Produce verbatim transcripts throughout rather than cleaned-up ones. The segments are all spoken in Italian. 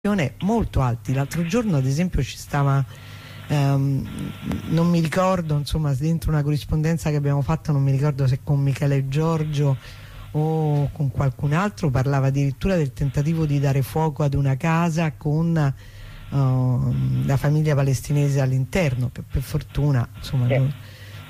molto alti. L'altro giorno ad esempio ci stava ehm, non mi ricordo, insomma, dentro una corrispondenza che abbiamo fatto, non mi ricordo se con Michele Giorgio o con qualcun altro, parlava addirittura del tentativo di dare fuoco ad una casa con uh, la famiglia palestinese all'interno, che per fortuna insomma sì. non,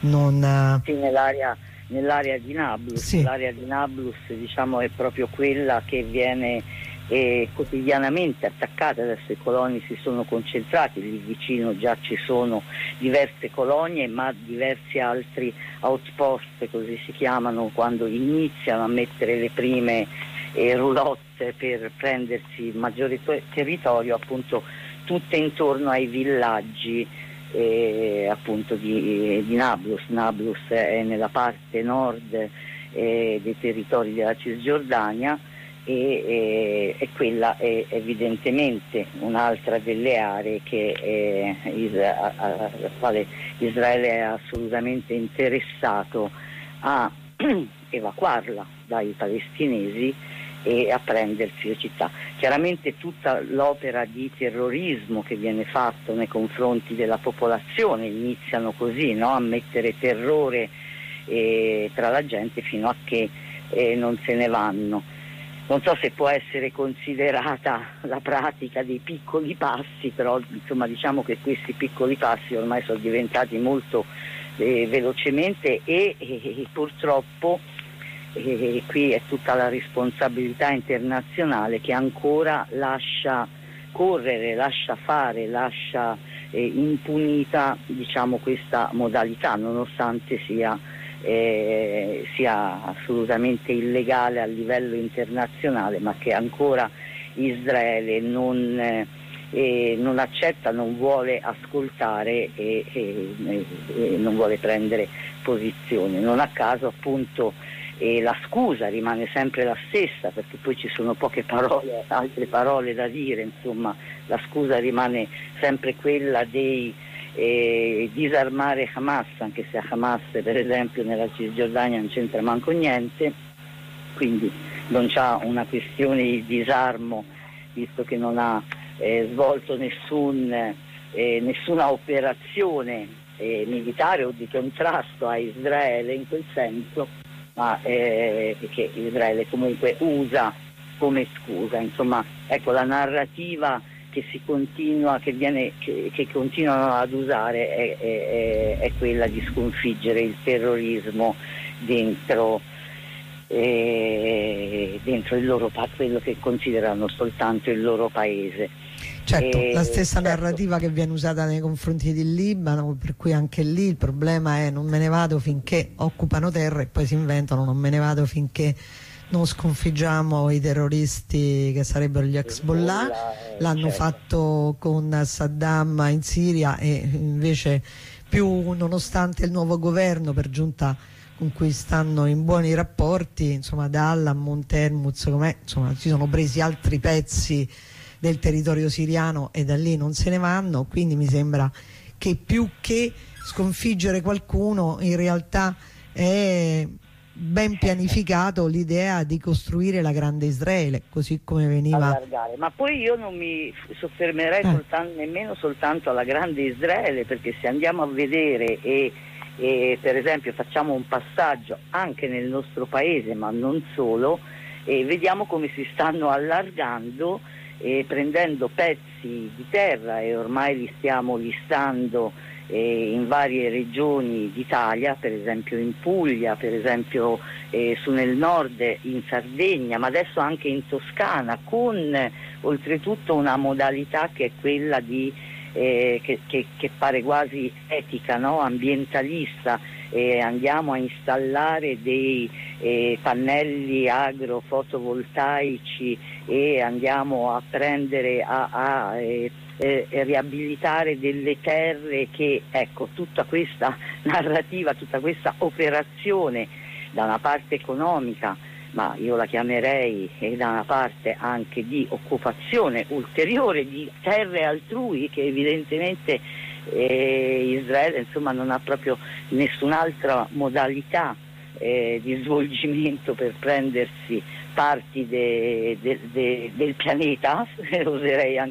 non sì, nell'area nell'area di Nablus. Sì. L'area di Nablus, diciamo, è proprio quella che viene eh, quotidianamente attaccata. Adesso i coloni si sono concentrati, lì vicino già ci sono diverse colonie, ma diversi altri outpost, così si chiamano, quando iniziano a mettere le prime eh, roulotte per prendersi maggiore to- territorio, appunto tutte intorno ai villaggi Eh, appunto di, di Nablus. Nablus è nella parte nord eh, dei territori della Cisgiordania e, e, e quella è evidentemente un'altra delle aree che eh, Isra- alla quale Israele è assolutamente interessato a evacuarla dai palestinesi e a prendersi le città. Chiaramente tutta l'opera di terrorismo che viene fatto nei confronti della popolazione, iniziano così, no? A mettere terrore eh, tra la gente fino a che eh, non se ne vanno. Non so se può essere considerata la pratica dei piccoli passi, però insomma diciamo che questi piccoli passi ormai sono diventati molto eh, velocemente e, e purtroppo e qui è tutta la responsabilità internazionale che ancora lascia correre, lascia fare, lascia eh, impunita, diciamo, questa modalità, nonostante sia, eh, sia assolutamente illegale a livello internazionale, ma che ancora Israele non, eh, non accetta, non vuole ascoltare e, e, e non vuole prendere posizione. Non a caso appunto e la scusa rimane sempre la stessa, perché poi ci sono poche parole, altre parole da dire, insomma la scusa rimane sempre quella dei eh, disarmare Hamas, anche se Hamas per esempio nella Cisgiordania non c'entra manco niente, quindi non c'ha una questione di disarmo, visto che non ha eh, svolto nessun, eh, nessuna operazione eh, militare o di contrasto a Israele in quel senso, ma eh, che Israele comunque usa come scusa. Insomma, ecco, la narrativa che si continua, che viene, che, che continuano ad usare è, è, è quella di sconfiggere il terrorismo dentro, eh, dentro il loro pa- quello che considerano soltanto il loro paese. Certo, e, la stessa certo. narrativa che viene usata nei confronti del Libano, per cui anche lì il problema è non me ne vado finché occupano terra, e poi si inventano non me ne vado finché non sconfiggiamo i terroristi che sarebbero gli Hezbollah. L'hanno certo. fatto con Saddam in Siria, e invece più, nonostante il nuovo governo per giunta con cui stanno in buoni rapporti, insomma Dalla, Montermuz, com'è, insomma ci sono presi altri pezzi del territorio siriano e da lì non se ne vanno. Quindi mi sembra che più che sconfiggere qualcuno in realtà è ben pianificato l'idea di costruire la grande Israele, così come veniva allargare. Ma poi io non mi soffermerei eh. soltanto, nemmeno soltanto alla grande Israele, perché se andiamo a vedere e, e per esempio facciamo un passaggio anche nel nostro paese, ma non solo, e vediamo come si stanno allargando e prendendo pezzi di terra, e ormai li stiamo listando eh, in varie regioni d'Italia, per esempio in Puglia, per esempio eh, su nel nord in Sardegna, ma adesso anche in Toscana, con oltretutto una modalità che è quella di eh, che, che, che pare quasi etica, no? Ambientalista. Eh, andiamo a installare dei eh, pannelli agrofotovoltaici e andiamo a prendere a, a eh, eh, riabilitare delle terre che, ecco, tutta questa narrativa, tutta questa operazione da una parte economica, ma io la chiamerei eh, da una parte anche di occupazione ulteriore di terre altrui, che evidentemente Eh, Israele insomma non ha proprio nessun'altra modalità eh, di svolgimento per prendersi parti de, de, de, del pianeta, oserei anche